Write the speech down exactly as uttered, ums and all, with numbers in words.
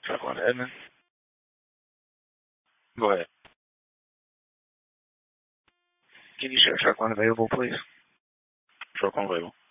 Truck one to Edmond. Go ahead. Can you share truck one available, please? Truck one available.